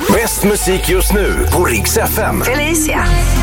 Bäst musik just nu på Rix FM. Felicia.